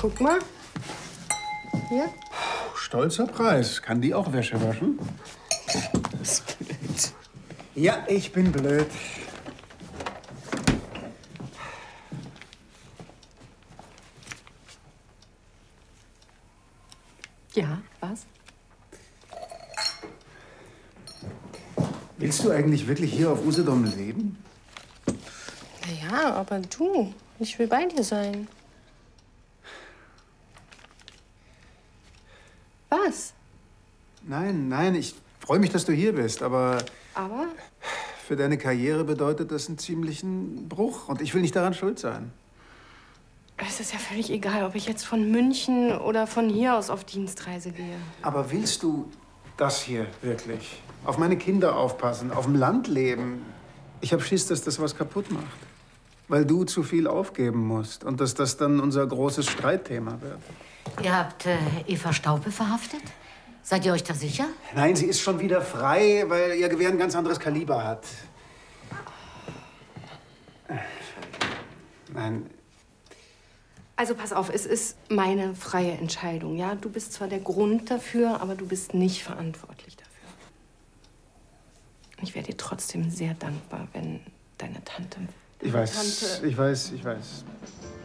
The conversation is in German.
Guck mal. Hier. Stolzer Preis. Kann die auch Wäsche waschen? Das ist blöd. Ja, ich bin blöd. Ja, was? Willst du eigentlich wirklich hier auf Usedom leben? Na ja, aber du, ich will bei dir sein. Was? Nein, ich freue mich, dass du hier bist, aber Aber? für deine Karriere bedeutet das einen ziemlichen Bruch und ich will nicht daran schuld sein. Es ist ja völlig egal, ob ich jetzt von München oder von hier aus auf Dienstreise gehe. Aber willst du das hier wirklich? Auf meine Kinder aufpassen, auf dem Land leben? Ich habe Schiss, dass das was kaputt macht. Weil du zu viel aufgeben musst und dass das dann unser großes Streitthema wird. Ihr habt Eva Staupe verhaftet? Seid ihr euch da sicher? Nein, sie ist schon wieder frei, weil ihr Gewehr ein ganz anderes Kaliber hat. Nein. Also pass auf, es ist meine freie Entscheidung, ja? Du bist zwar der Grund dafür, aber du bist nicht verantwortlich dafür. Ich wäre dir trotzdem sehr dankbar, wenn deine Tante... Ich weiß.